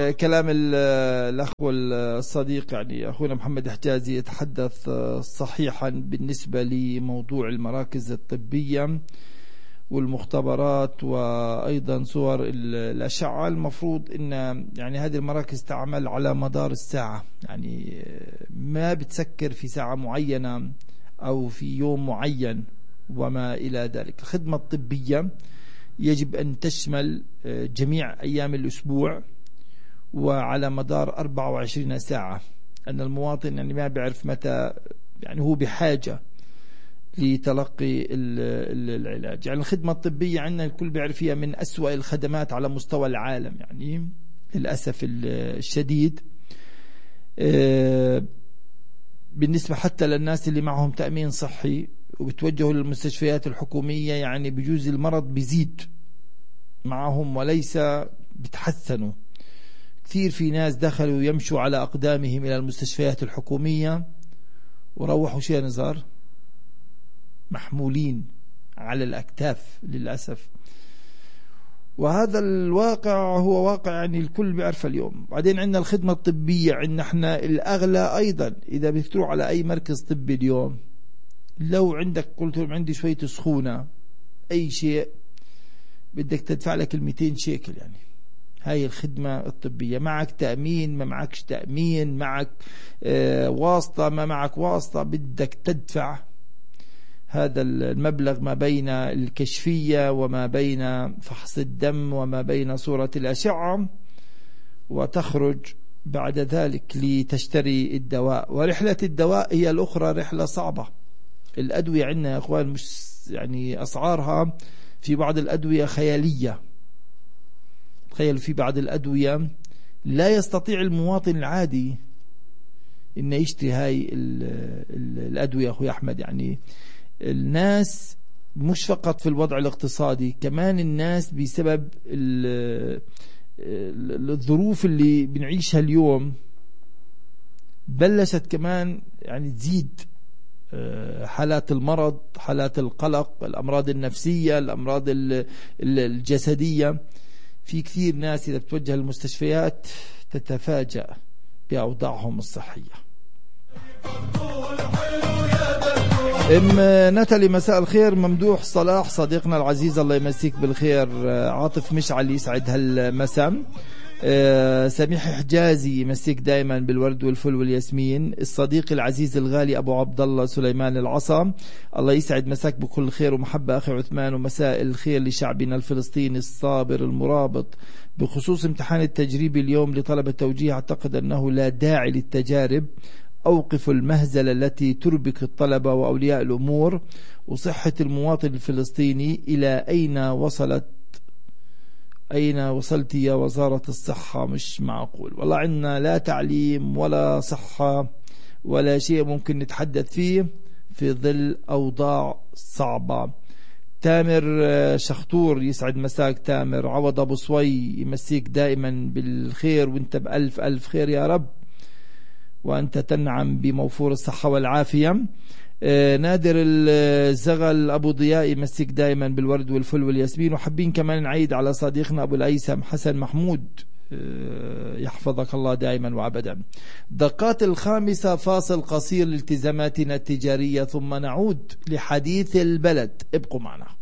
كلام الأخ الصديق يعني أخونا محمد حجازي يتحدث صحيحا بالنسبة لموضوع المراكز الطبية والمختبرات وأيضا صور الأشعة. المفروض أن يعني هذه المراكز تعمل على مدار الساعة، يعني ما بتسكر في ساعة معينة أو في يوم معين وما إلى ذلك. الخدمة الطبية يجب أن تشمل جميع أيام الأسبوع وعلى مدار 24 ساعة، أن المواطن يعني ما بيعرف متى يعني هو بحاجة لتلقي العلاج. يعني الخدمة الطبية عندنا الكل بيعرف فيها من أسوأ الخدمات على مستوى العالم، يعني للأسف الشديد بالنسبة حتى للناس اللي معهم تأمين صحي وبتوجهوا للمستشفيات الحكومية، يعني بجوز المرض بيزيد معهم وليس بتحسنوا. كثير في ناس دخلوا يمشوا على أقدامهم إلى المستشفيات الحكومية وروحوا شيء نزار محمولين على الأكتاف للأسف. وهذا الواقع هو واقع يعني الكل بيعرف اليوم. بعدين عندنا الخدمة الطبية، عندنا احنا الأغلى أيضا. إذا بتروح على أي مركز طبي اليوم لو عندك قلت لهم عندي شوية سخونة أي شيء بدك تدفع لك 200 شيكل. يعني هاي الخدمة الطبية. معك تأمين ما معكش تأمين، معك واسطة ما معك واسطة، بدك تدفع هذا المبلغ ما بين الكشفية وما بين فحص الدم وما بين صورة الأشعة، وتخرج بعد ذلك لتشتري الدواء. ورحلة الدواء هي الأخرى رحلة صعبة. الأدوية عندنا يا أخوان مش يعني أسعارها في بعض الأدوية خيالية. تخيلوا في بعض الأدوية لا يستطيع المواطن العادي إنه يشتري هاي الأدوية. أخوي أحمد يعني الناس مش فقط في الوضع الاقتصادي، كمان الناس بسبب الظروف اللي بنعيشها اليوم بلشت كمان يعني تزيد حالات المرض، حالات القلق، الأمراض النفسية، الأمراض الجسدية. في كثير ناس إذا بتوجه للمستشفيات تتفاجأ بأوضاعهم الصحية. نتلي مساء الخير. ممدوح صلاح صديقنا العزيز الله يمسيك بالخير. عاطف مشعل يسعد هالمساء. سميح حجازي يمسيك دائما بالورد والفل والياسمين. الصديق العزيز الغالي أبو عبد الله سليمان العصا الله يسعد مساك بكل خير ومحبة أخي عثمان. ومساء الخير لشعبنا الفلسطيني الصابر المرابط. بخصوص امتحان التجريبي اليوم لطلب التوجيه، أعتقد أنه لا داعي للتجارب. أوقف المهزلة التي تربك الطلبة وأولياء الأمور. وصحة المواطن الفلسطيني إلى أين وصلت يا وزارة الصحة؟ مش معقول والله. عندنا لا تعليم ولا صحة ولا شيء ممكن نتحدث فيه في ظل أوضاع صعبة. تامر شخطور يسعد مساك تامر. عوض أبو صوي يمسيك دائما بالخير وانت بألف ألف خير يا رب، وأنت تنعم بموفور الصحة والعافية. نادر الزغل أبو ضياء يمسك دائما بالورد والفل والياسمين. وحابين كمان نعيد على صديقنا أبو الأيسم حسن محمود يحفظك الله دائما وأبدا. دقات 5 فاصل قصير لالتزاماتنا التجارية ثم نعود لحديث البلد. ابقوا معنا.